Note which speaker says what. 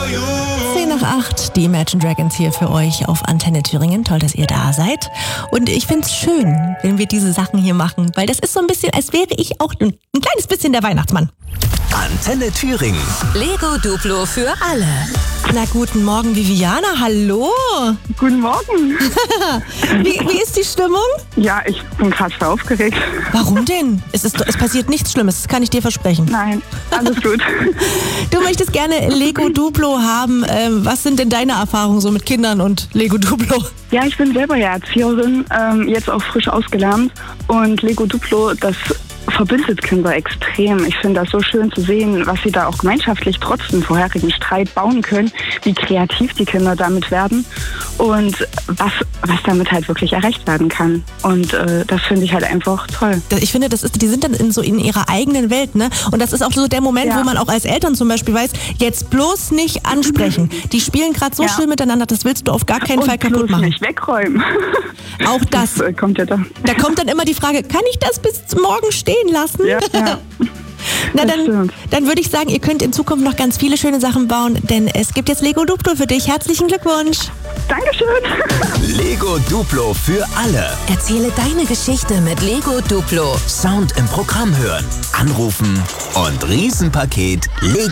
Speaker 1: 10:08, die Imagine Dragons hier für euch auf Antenne Thüringen. Toll, dass ihr da seid. Und ich finde es schön, wenn wir diese Sachen hier machen, weil das ist so ein bisschen, als wäre ich auch ein kleines bisschen der Weihnachtsmann.
Speaker 2: Antenne Thüringen.
Speaker 3: Lego Duplo für alle.
Speaker 1: Na, guten Morgen, Viviana. Hallo.
Speaker 4: Guten Morgen.
Speaker 1: Wie ist die Stimmung?
Speaker 4: Ja, ich bin gerade voll aufgeregt.
Speaker 1: Warum denn? Es passiert nichts Schlimmes, das kann ich dir versprechen.
Speaker 4: Nein, alles gut.
Speaker 1: Du möchtest gerne Lego Duplo haben. Was sind denn deine Erfahrungen so mit Kindern und Lego Duplo?
Speaker 4: Ja, ich bin selber ja Erzieherin, jetzt auch frisch ausgelernt. Und Lego Duplo, das verbindet Kinder extrem. Ich finde das so schön zu sehen, was sie da auch gemeinschaftlich trotz dem vorherigen Streit bauen können, wie kreativ die Kinder damit werden und was damit halt wirklich erreicht werden kann. Und das finde ich halt einfach toll.
Speaker 1: Ich finde, die sind dann in ihrer eigenen Welt, ne? Und das ist auch so der Moment, wo man auch als Eltern zum Beispiel weiß, jetzt bloß nicht ansprechen. Die spielen gerade so schön miteinander, das willst du auf gar keinen Fall kaputt machen.
Speaker 4: Nicht wegräumen.
Speaker 1: Auch das.
Speaker 4: Kommt ja da.
Speaker 1: Da kommt dann immer die Frage, kann ich das bis morgen stehen lassen?
Speaker 4: Ja.
Speaker 1: Na, dann würde ich sagen, ihr könnt in Zukunft noch ganz viele schöne Sachen bauen, denn es gibt jetzt Lego Duplo für dich. Herzlichen Glückwunsch.
Speaker 4: Dankeschön.
Speaker 2: Lego Duplo für alle.
Speaker 3: Erzähle deine Geschichte mit Lego Duplo.
Speaker 2: Sound im Programm hören, anrufen und Riesenpaket Lego